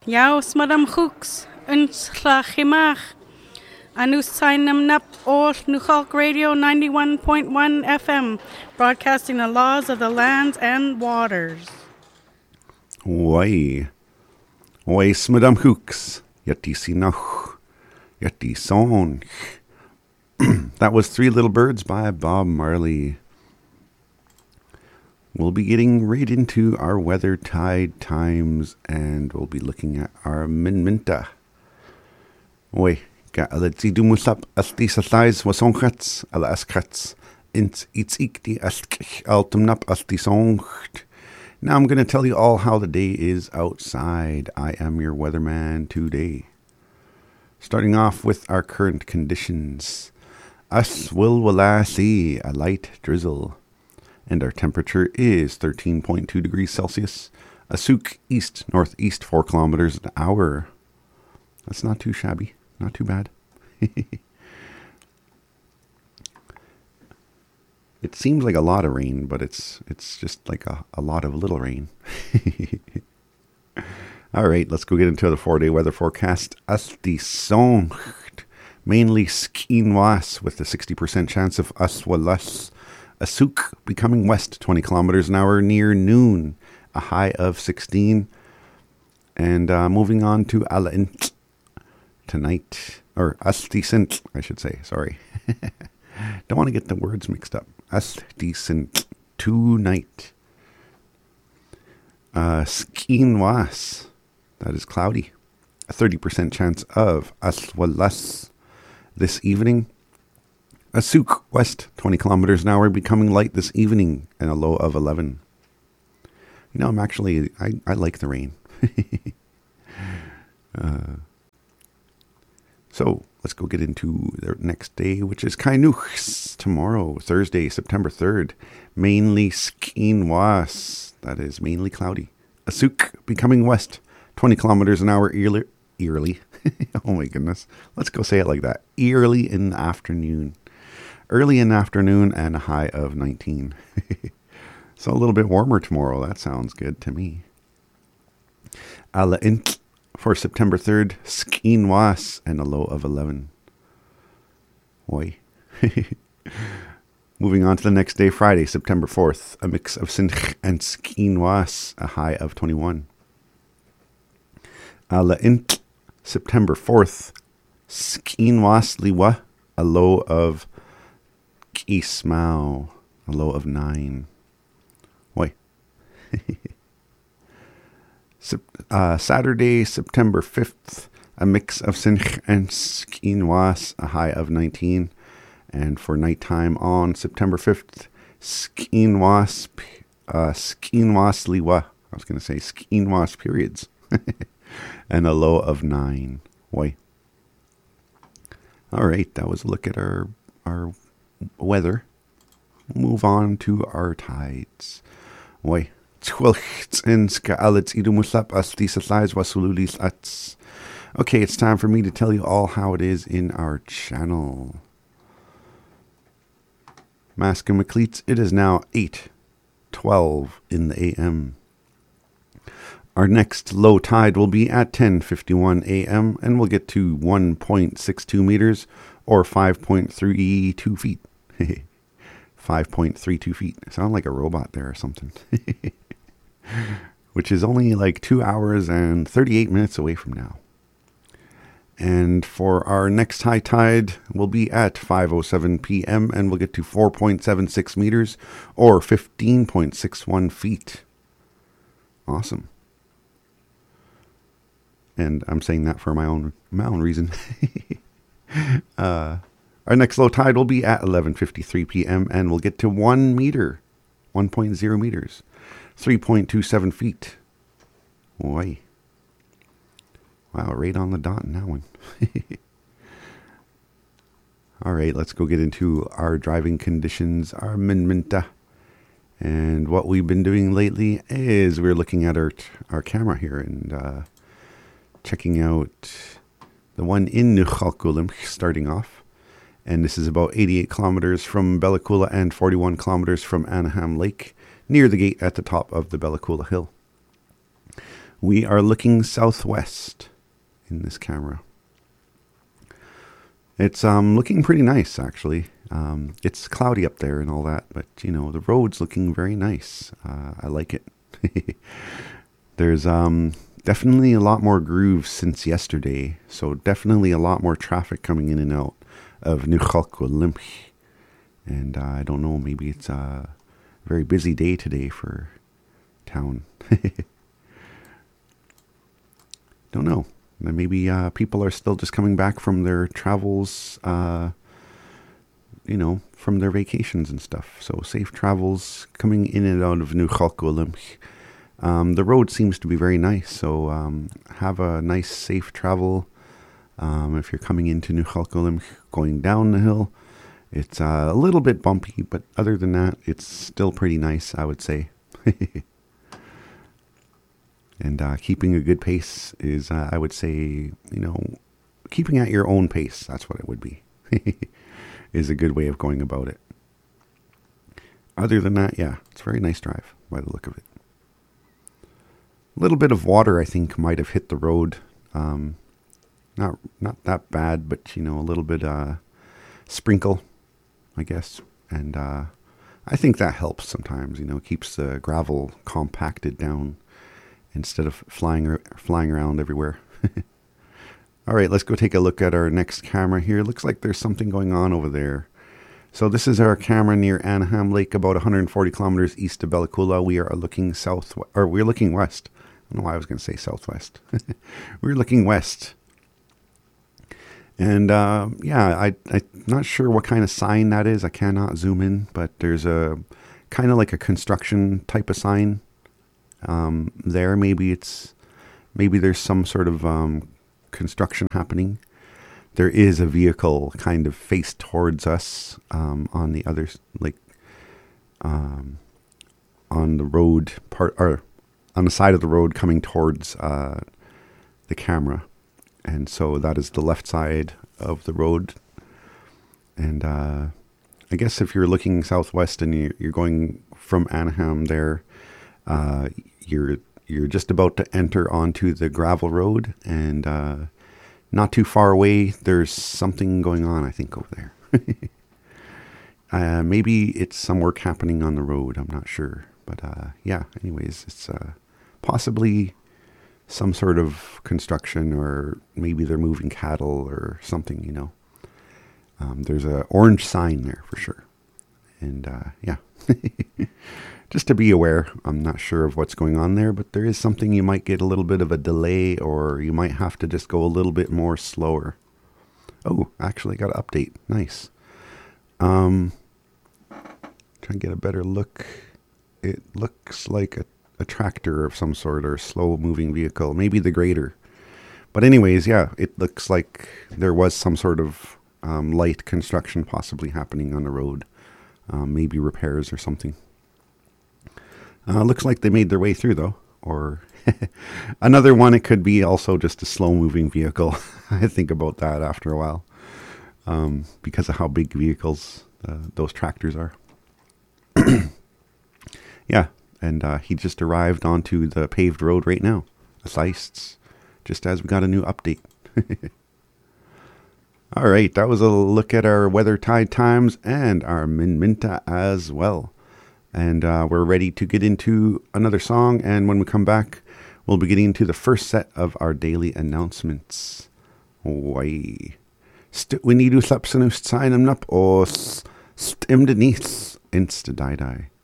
Jaus Madam Hooks, Unslachimach. Anus Sainam Nap or Nuchalk Radio 91.1 FM, broadcasting the laws of the lands and waters. Oi Madam Hooks, Yeti Sinach, Yeti Song. That was Three Little Birds by Bob Marley. We'll be getting right into our weather tide times, and we'll be looking at our minminta. Oi, let's do musap as these size was on hats, ala as cats, it's ikti as altumnap as the song. Now I'm going to tell you all how the day is outside. I am your weatherman today. Starting off with our current conditions. Us will see a light drizzle. And our temperature is 13.2 degrees Celsius. Asuk east-northeast 4 kilometers an hour. That's not too shabby. Not too bad. It seems like a lot of rain, but it's just like a lot of little rain. All right, let's go get into the 4-day weather forecast. Asti Songt. Mainly skinwas with a 60% chance of aswalas. Asuk becoming west 20 kilometers an hour near noon, a high of 16. And moving on to Alaint tonight, or Astisint, I should say, sorry. Don't want to get the words mixed up. Astisint tonight. Skinwas, that is cloudy. A 30% chance of aswalas this evening. Asuk west 20 kilometers an hour becoming light this evening and a low of 11. You know, I like the rain. So let's go get into the next day, which is Kainuchs tomorrow, Thursday, September 3rd. Mainly skinwas, that is mainly cloudy. Asuk becoming west 20 kilometers an hour early. Oh my goodness. Let's go say it like that. Early in the afternoon. Early in the afternoon and a high of 19. So a little bit warmer tomorrow. That sounds good to me. Alaint for September 3rd. Skinwas and a low of 11. Oi. Moving on to the next day, Friday, September 4th. A mix of Sinch and Skinwas, a high of 21. Alaint September 4th. Skinwas liwa, a low of Kismau, a low of 9. Oi. Saturday, September 5th, a mix of Sinch and Skinwas, a high of 19. And for nighttime on September 5th, Skinwas liwa. I was going to say Skinwas periods. And a low of 9. Oi. All right, that was a look at our weather. Move on to our tides. Oi. Okay, it's time for me to tell you all how it is in our channel. Mask and McLeets, it is now 8:12 in the a.m. Our next low tide will be at 10:51 a.m. and we'll get to 1.62 meters or 5.32 feet. 5.32 feet. I sound like a robot there or something. Which is only like 2 hours and 38 minutes away from now. And for our next high tide, we'll be at 5:07 p.m. and we'll get to 4.76 meters or 15.61 feet. Awesome. And I'm saying that for my own reason. Our next low tide will be at 11:53 p.m. and we'll get to 1 meter, 1.0 meters, 3.27 feet. Oi. Wow, right on the dot in that one. All right, let's go get into our driving conditions, our minminta. And what we've been doing lately is we're looking at our camera here and checking out the one in Nuchalkulim starting off. And this is about 88 kilometers from Bella Coola and 41 kilometers from Anaheim Lake, near the gate at the top of the Bella Coola Hill. We are looking southwest in this camera. It's looking pretty nice, actually. It's cloudy up there and all that, but, you know, the road's looking very nice. I like it. There's definitely a lot more grooves since yesterday, so definitely a lot more traffic coming in and out of Nuchalco. And I don't know, maybe it's a very busy day today for town. Don't know. Maybe people are still just coming back from their travels, you know, from their vacations and stuff. So safe travels coming in and out of Nuchalco. The road seems to be very nice, so have a nice, safe travel. If you're coming into Nuchalco, going down the hill, it's a little bit bumpy, but other than that, it's still pretty nice, I would say. And keeping a good pace is, I would say, you know, keeping at your own pace, that's what it would be, is a good way of going about it. Other than that, yeah, it's a very nice drive by the look of it. A little bit of water, I think, might have hit the road. Not that bad, but, you know, a little bit sprinkle, I guess. And I think that helps sometimes, you know, keeps the gravel compacted down instead of flying around everywhere. All right, let's go take a look at our next camera here. Looks like there's something going on over there. So this is our camera near Anaheim Lake, about 140 kilometers east of Bella Coola. We are looking we're looking west. I don't know why I was going to say southwest. We're looking west. And yeah, I'm not sure what kind of sign that is. I cannot zoom in, but there's a kind of like a construction type of sign there. Maybe there's some sort of construction happening. There is a vehicle kind of faced towards us on the other, like on the road part, or on the side of the road coming towards the camera. And so that is the left side of the road. And I guess if you're looking southwest and you're going from Anaheim there, you're just about to enter onto the gravel road, and not too far away, there's something going on, I think, over there. Maybe it's some work happening on the road. I'm not sure. But yeah, anyways, it's possibly some sort of construction, or maybe they're moving cattle or something, you know. There's an orange sign there for sure. And yeah, just to be aware. I'm not sure of what's going on there, but there is something. You might get a little bit of a delay, or you might have to just go a little bit more slower. Oh, actually got an update. Nice. Try and get a better look. It looks like a tractor of some sort, or a slow moving vehicle, maybe the grader. But anyways, yeah, it looks like there was some sort of light construction possibly happening on the road. Maybe repairs or something. Looks like they made their way through, though. Or another one, it could be also just a slow-moving vehicle. I think about that after a while. Because of how big vehicles those tractors are. Yeah, and he just arrived onto the paved road right now. Just as we got a new update. All right, that was a look at our weather tide times and our Minminta as well. And we're ready to get into another song. And when we come back, we'll be getting into the first set of our daily announcements. Why? We need to slap some sign up or stim the niece insta die.